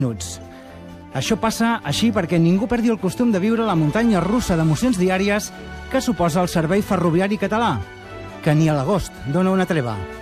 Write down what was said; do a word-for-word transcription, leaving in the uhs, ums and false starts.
minuts. Això passa així perquè ningú perdi el costum de viure la muntanya russa d'emocions diàries que suposa el servei ferroviari català, que ni a l'agost dona una treva.